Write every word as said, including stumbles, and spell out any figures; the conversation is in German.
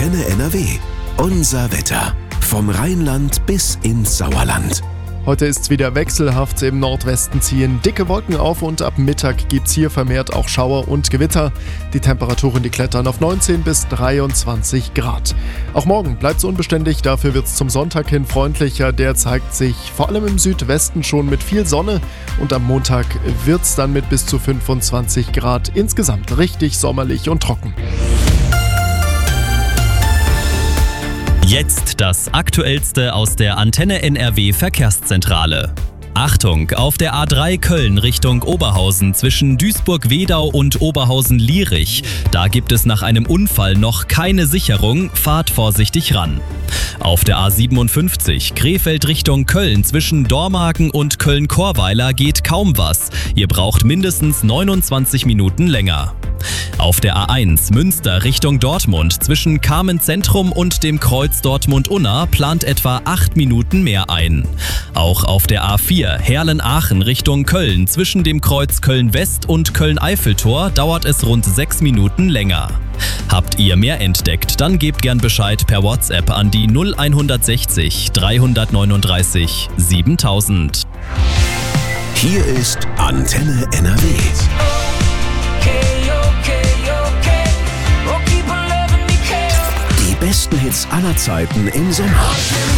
Antenne N R W. Unser Wetter. Vom Rheinland bis ins Sauerland. Heute ist es wieder wechselhaft, im Nordwesten ziehen dicke Wolken auf und ab Mittag gibt es hier vermehrt auch Schauer und Gewitter. Die Temperaturen, die klettern auf neunzehn bis dreiundzwanzig Grad. Auch morgen bleibt es unbeständig, dafür wird es zum Sonntag hin freundlicher. Der zeigt sich vor allem im Südwesten schon mit viel Sonne und am Montag wird es dann mit bis zu fünfundzwanzig Grad insgesamt richtig sommerlich und trocken. Jetzt das Aktuellste aus der Antenne N R W Verkehrszentrale. Achtung, auf der A drei Köln Richtung Oberhausen zwischen Duisburg-Wedau und Oberhausen-Lierich. Da gibt es nach einem Unfall noch keine Sicherung, fahrt vorsichtig ran. Auf der A siebenundfünfzig Krefeld Richtung Köln zwischen Dormagen und Köln-Chorweiler geht kaum was. Ihr braucht mindestens neunundzwanzig Minuten länger. Auf der A eins Münster Richtung Dortmund zwischen Carmen-Zentrum und dem Kreuz Dortmund-Unna plant etwa acht Minuten mehr ein. Auch auf der A vier Herlen-Aachen Richtung Köln zwischen dem Kreuz Köln-West und Köln-Eiffeltor dauert es rund sechs Minuten länger. Habt ihr mehr entdeckt, dann gebt gern Bescheid per WhatsApp an die null sechs null drei neun drei siebentausend. Hier ist Antenne N R W. Die besten Hits aller Zeiten im Sommer.